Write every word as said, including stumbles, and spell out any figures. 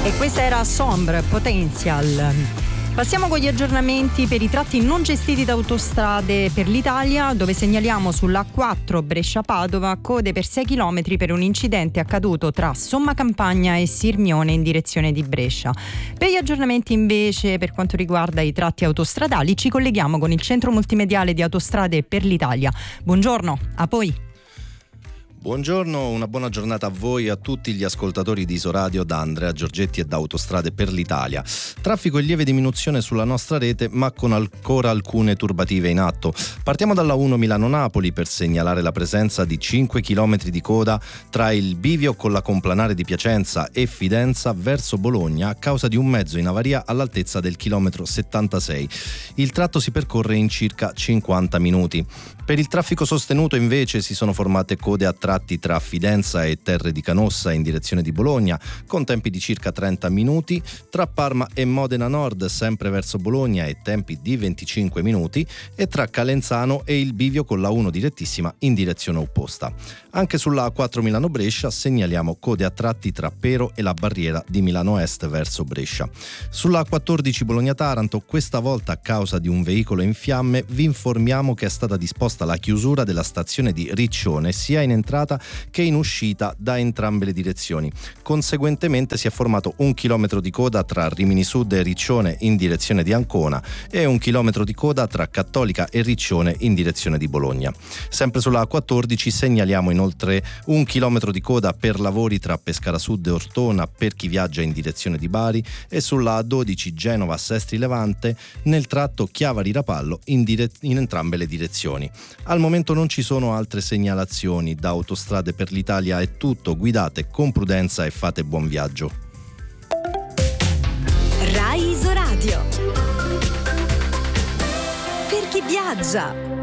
E questa era Sombre Potential. Passiamo con gli aggiornamenti per i tratti non gestiti da Autostrade per l'Italia, dove segnaliamo sulla A quattro Brescia-Padova code per sei chilometri per un incidente accaduto tra Sommacampagna e Sirmione in direzione di Brescia. Per gli aggiornamenti invece per quanto riguarda i tratti autostradali ci colleghiamo con il centro multimediale di Autostrade per l'Italia. Buongiorno, a voi. Buongiorno, una buona giornata a voi e a tutti gli ascoltatori di Isoradio da Andrea Giorgetti e da Autostrade per l'Italia. Traffico in lieve diminuzione sulla nostra rete, ma con ancora alcune turbative in atto. Partiamo dalla uno Milano-Napoli per segnalare la presenza di cinque chilometri di coda tra il bivio con la complanare di Piacenza e Fidenza verso Bologna a causa di un mezzo in avaria all'altezza del chilometro settantasei. Il tratto si percorre in circa cinquanta minuti. Per il traffico sostenuto invece si sono formate code a tratti tra Fidenza e Terre di Canossa in direzione di Bologna con tempi di circa trenta minuti, tra Parma e Modena Nord sempre verso Bologna e tempi di venticinque minuti e tra Calenzano e il bivio con la uno direttissima in direzione opposta. Anche sulla A quattro Milano-Brescia segnaliamo code a tratti tra Pero e la barriera di Milano Est verso Brescia. Sulla A quattordici Bologna-Taranto, questa volta a causa di un veicolo in fiamme, vi informiamo che è stata disposta la chiusura della stazione di Riccione sia in entrata che in uscita da entrambe le direzioni. Conseguentemente si è formato un chilometro di coda tra Rimini Sud e Riccione in direzione di Ancona e un chilometro di coda tra Cattolica e Riccione in direzione di Bologna. Sempre sulla A quattordici segnaliamo inoltre un chilometro di coda per lavori tra Pescara Sud e Ortona per chi viaggia in direzione di Bari e sulla A dodici Genova-Sestri Levante nel tratto Chiavari-Rapallo in, dire- in entrambe le direzioni. Al momento non ci sono altre segnalazioni. Da Autostrade per l'Italia è tutto, guidate con prudenza e fate buon viaggio. Rai Isoradio. Per chi viaggia.